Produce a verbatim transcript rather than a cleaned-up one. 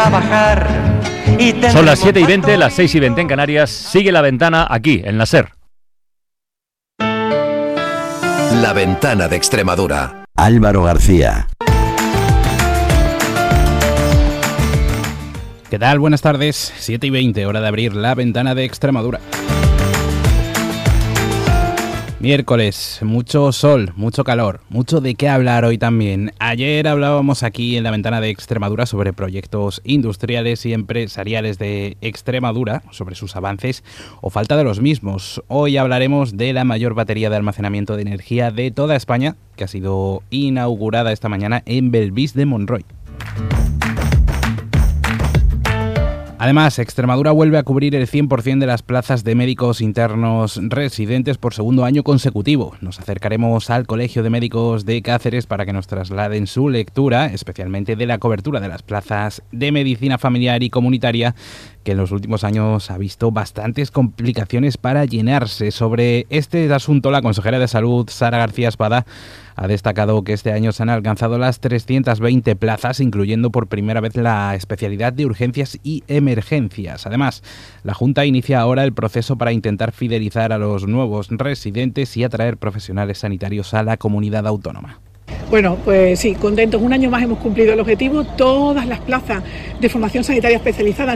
trabajar. Y Son las siete y veinte, las seis y veinte en Canarias. Sigue La Ventana aquí, en la SER. La Ventana de Extremadura. Álvaro García. ¿Qué tal? Buenas tardes. siete y veinte, hora de abrir La Ventana de Extremadura. Miércoles, mucho sol, mucho calor, mucho de qué hablar hoy también. Ayer hablábamos aquí en La Ventana de Extremadura sobre proyectos industriales y empresariales de Extremadura, sobre sus avances o falta de los mismos. Hoy hablaremos de la mayor batería de almacenamiento de energía de toda España, que ha sido inaugurada esta mañana en Belvís de Monroy. Además, Extremadura vuelve a cubrir el cien por ciento de las plazas de médicos internos residentes por segundo año consecutivo. Nos acercaremos al Colegio de Médicos de Cáceres para que nos trasladen su lectura, especialmente de la cobertura de las plazas de medicina familiar y comunitaria, que en los últimos años ha visto bastantes complicaciones para llenarse. Sobre este asunto, la consejera de Salud, Sara García Espada, ha destacado que este año se han alcanzado las trescientas veinte plazas, incluyendo por primera vez la especialidad de urgencias y emergencias. Además, la Junta inicia ahora el proceso para intentar fidelizar a los nuevos residentes y atraer profesionales sanitarios a la comunidad autónoma. Bueno, pues sí, contentos. Un año más hemos cumplido el objetivo. Todas las plazas de formación sanitaria especializada